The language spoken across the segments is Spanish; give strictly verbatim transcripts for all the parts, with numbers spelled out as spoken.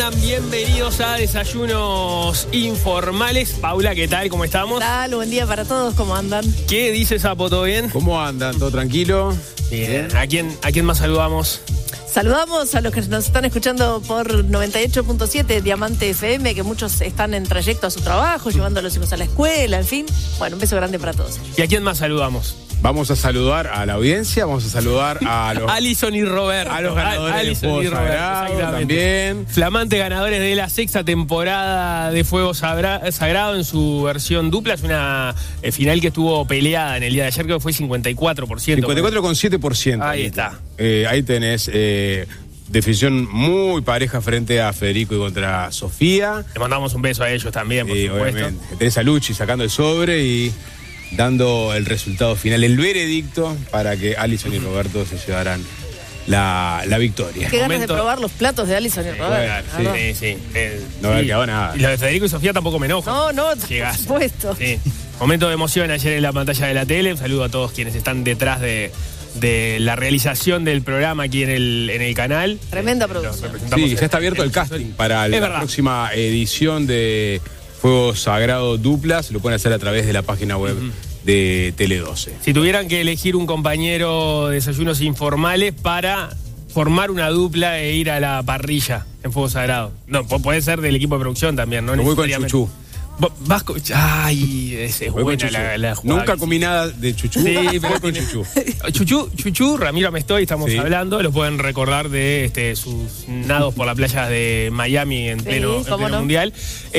andan? Bienvenidos a Desayunos Informales. Paula, ¿qué tal? ¿Cómo estamos? ¿Qué tal? Buen día para todos, ¿cómo andan? ¿Qué dice Sapo? ¿Todo bien? ¿Cómo andan? ¿Todo tranquilo? Bien. ¿A quién, a quién más saludamos? Saludamos a los que nos están escuchando por noventa y ocho punto siete Diamante F M, que muchos están en trayecto a su trabajo, llevando a los hijos a la escuela, en fin. Bueno, un beso grande para todos. ¿Y a quién más saludamos? Vamos a saludar a la audiencia, vamos a saludar a los... Alison y Roberto. A los ganadores Alison de y Fuego Roberto, Sagrado exactamente. también. Flamantes ganadores de la sexta temporada de Fuego Sabra- Sagrado en su versión dupla. Es una eh, final que estuvo peleada en el día de ayer, creo que fue cincuenta y cuatro por ciento. cincuenta y cuatro coma siete por ciento. Ahí está. Eh, ahí tenés eh, definición muy pareja frente a Federico y contra Sofía. Le mandamos un beso a ellos también, por Y supuesto. obviamente tenés a Luchi sacando el sobre y dando el resultado final, el veredicto para que Alison y Roberto se llevaran la, la victoria. Qué ganas Momento- de probar los platos de Alison y Roberto. Bueno, Ah, sí, sí, sí. Eh, No me sí. quedó nada. Y lo de Federico y Sofía tampoco me enoja. No, no, Llegás. por supuesto. Sí. Momento de emoción ayer en la pantalla de la tele. Un saludo a todos quienes están detrás de, de la realización del programa aquí en el, en el canal. Tremenda Eh, producción. los representamos Sí, ya en- está abierto en- el casting para Es la verdad. próxima edición de Fuego Sagrado Duplas. Lo pueden hacer a través de la página web de Tele doce. Si tuvieran que elegir un compañero de desayunos informales para formar una dupla e ir a la parrilla en Fuego Sagrado. No, pu- puede ser del equipo de producción también, ¿no? Yo voy con necesariamente. Chuchú. Vos- Vas con... Ay, esa es Voy con buena Chuchú. la, la jugada. Nunca que comí nada de Chuchú. Sí, Voy pero con tiene- Chuchú. Chuchú, Chuchú, Ramiro Amestoy, estamos Sí. hablando, lo pueden recordar de este, sus nados por las playas de Miami en Sí, pleno, en cómo pleno no. mundial.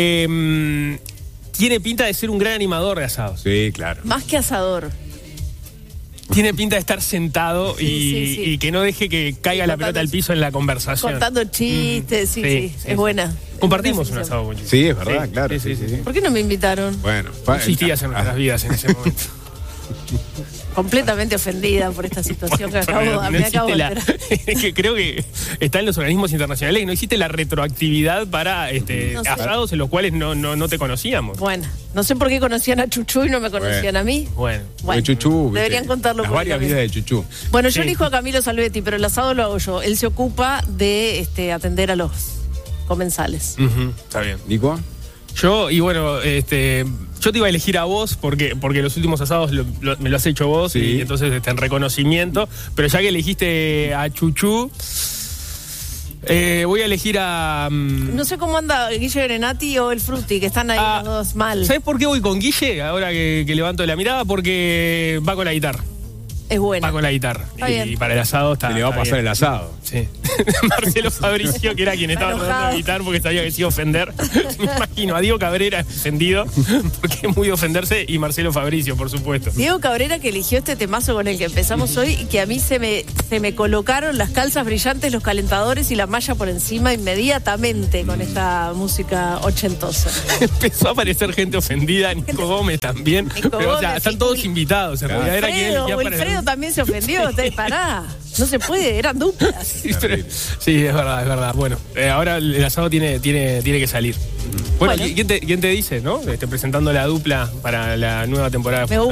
Eh, tiene pinta de ser un gran animador de asados. Sí, claro. Más que asador. Tiene pinta de estar sentado y, Sí, sí, sí. y que no deje que caiga Sí, la contando- pelota al piso en la conversación. Contando chistes, sí, Sí, sí, sí, es sí. buena. Compartimos Es un buena asado con Chuchú. Sí, es verdad, claro. Sí, sí, sí. ¿Por qué no me invitaron? Bueno, No existías en nuestras vidas en ese momento. Completamente ofendida por esta situación que acabo, Pero no me acabo de existe la- enterar. que creo que está en los organismos internacionales y no existe la retroactividad para este, No sé. asados en los cuales no, no, no te conocíamos. Bueno, no sé por qué conocían a Chuchú y no me conocían Bueno. a mí. Bueno. Bueno, de Chuchú. ¿viste? deberían contarlo Las varias públicamente. vidas de Chuchú. Bueno, yo Sí. elijo a Camilo Salvetti, pero el asado lo hago yo. Él se ocupa de este, atender a los comensales. Ujú, está bien. ¿Nico? Yo, y bueno, este, yo te iba a elegir a vos porque, porque los últimos asados lo- lo- me lo has hecho vos Sí. y entonces este, en reconocimiento, pero ya que elegiste a Chuchú, eh, voy a elegir a... mm, No sé cómo anda Guille Berenati o el Frutti, que están ahí Ah, los dos mal. ¿Sabes por qué voy con Guille? Ahora que, que levanto la mirada, porque va con la guitarra. Es buena. Va con la guitarra. Está Y, bien. y para el asado está. Se le va a está pasar bien. el asado. Sí. Marcelo Fabricio, que era quien Está estaba tratando enojado. de evitar porque sabía que se iba a ofender. Me imagino a Diego Cabrera ofendido, porque es muy de ofenderse, y Marcelo Fabricio, por supuesto. Diego Cabrera, que eligió este temazo con el que empezamos hoy, y que a mí se me, se me colocaron las calzas brillantes, los calentadores y la malla por encima inmediatamente con esta música ochentosa. Empezó a aparecer gente ofendida, Nico Gómez también. Nico pero, o sea, Gómez, están y todos Juli- invitados. En Claro. realidad era quien Wilfredo, elegía para- Wilfredo también se ofendió. Te- Pará, no se puede, eran duplas. Sí, pero- sí, es verdad, es verdad. Bueno, eh, ahora el asado tiene, tiene, tiene que salir. Bueno, Bueno. ¿quién te, quién te dice, no? Este, presentando la dupla para la nueva temporada. Me